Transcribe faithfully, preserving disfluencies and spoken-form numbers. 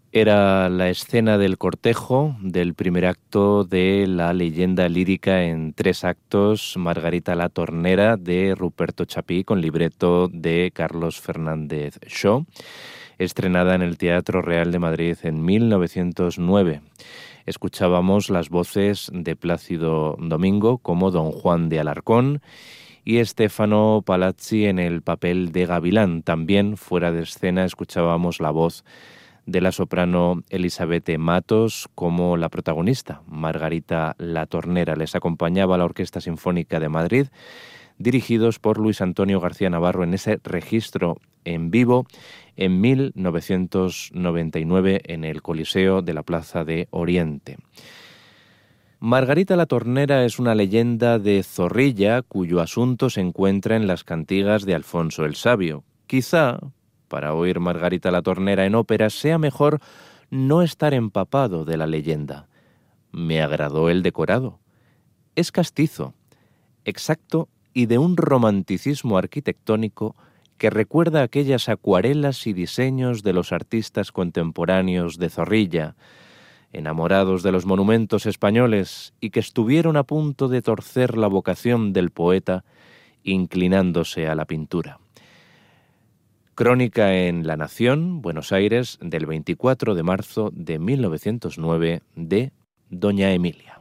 Era la escena del cortejo del primer acto de la leyenda lírica en tres actos, Margarita la Tornera, de Ruperto Chapí, con libreto de Carlos Fernández Shaw, estrenada en el Teatro Real de Madrid en mil novecientos nueve. Escuchábamos las voces de Plácido Domingo como Don Juan de Alarcón y Stefano Palazzi en el papel de Gavilán. También fuera de escena escuchábamos la voz de la soprano Elizabeth Matos como la protagonista, Margarita la Tornera. Les acompañaba la Orquesta Sinfónica de Madrid, dirigidos por Luis Antonio García Navarro en ese registro en vivo en mil novecientos noventa y nueve en el Coliseo de la Plaza de Oriente. Margarita la Tornera es una leyenda de Zorrilla cuyo asunto se encuentra en las cantigas de Alfonso el Sabio. Quizá, para oír Margarita la Tornera en ópera, sea mejor no estar empapado de la leyenda. Me agradó el decorado. Es castizo, exacto y de un romanticismo arquitectónico que recuerda aquellas acuarelas y diseños de los artistas contemporáneos de Zorrilla, enamorados de los monumentos españoles y que estuvieron a punto de torcer la vocación del poeta inclinándose a la pintura. Crónica en La Nación, Buenos Aires, del veinticuatro de marzo de mil novecientos nueve, de Doña Emilia.